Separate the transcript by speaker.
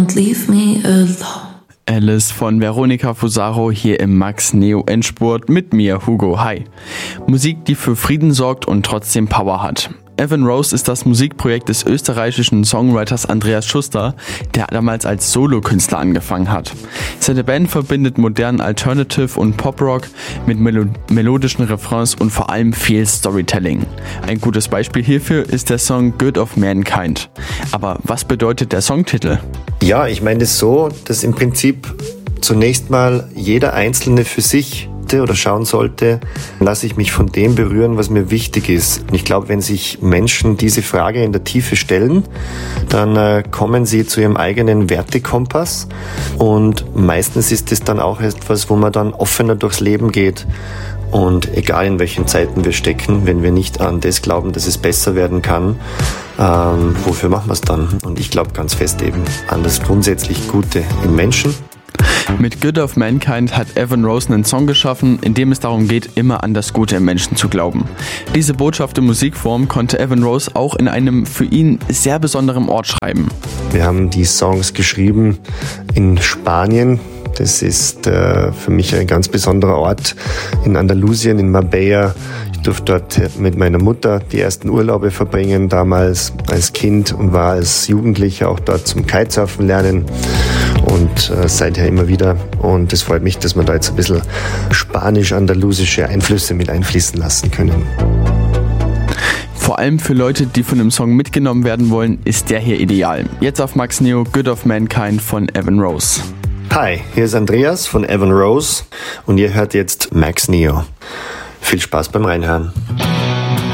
Speaker 1: Leave me alone.
Speaker 2: Alice von Veronica Fusaro hier im Max Neo Endspurt mit mir, Hugo. Hi. Musik, die für Frieden sorgt und trotzdem Power hat. Evan Rose ist das Musikprojekt des österreichischen Songwriters Andreas Schuster, der damals als Solokünstler angefangen hat. Seine Band verbindet modernen Alternative und Poprock mit melodischen Refrains und vor allem viel Storytelling. Ein gutes Beispiel hierfür ist der Song Good of Mankind. Aber was bedeutet der Songtitel?
Speaker 3: Ja, ich meine es so, dass im Prinzip zunächst mal jeder Einzelne für sich oder schauen sollte, lasse ich mich von dem berühren, was mir wichtig ist. Und ich glaube, wenn sich Menschen diese Frage in der Tiefe stellen, dann kommen sie zu ihrem eigenen Wertekompass und meistens ist es dann auch etwas, wo man dann offener durchs Leben geht. Und egal in welchen Zeiten wir stecken, wenn wir nicht an das glauben, dass es besser werden kann, wofür machen wir es dann? Und ich glaube ganz fest eben an das grundsätzlich Gute im Menschen.
Speaker 2: Mit Good of Mankind hat Evan Rose einen Song geschaffen, in dem es darum geht, immer an das Gute im Menschen zu glauben. Diese Botschaft in Musikform konnte Evan Rose auch in einem für ihn sehr besonderen Ort schreiben.
Speaker 3: Wir haben die Songs geschrieben in Spanien. Das ist für mich ein ganz besonderer Ort in Andalusien, in Marbella. Ich durfte dort mit meiner Mutter die ersten Urlaube verbringen, damals als Kind und war als Jugendlicher auch dort zum Kitesurfen lernen und seither immer wieder. Und es freut mich, dass wir da jetzt ein bisschen spanisch-andalusische Einflüsse mit einfließen lassen können.
Speaker 2: Vor allem für Leute, die von dem Song mitgenommen werden wollen, ist der hier ideal. Jetzt auf Max Neo, Good of Mankind von Evan Rose.
Speaker 3: Hi, hier ist Andreas von Evan Rose und ihr hört jetzt Max Neo. Viel Spaß beim Reinhören.